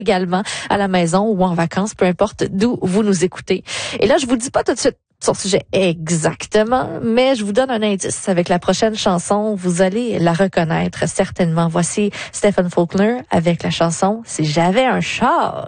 également à la maison ou en vacances, peu importe d'où vous nous écoutez. Et là, je vous dis pas tout de suite son sujet exactement, mais je vous donne un indice. Avec la prochaine chanson, vous allez la reconnaître certainement. Voici Stephen Faulkner avec la chanson « Si j'avais un char ».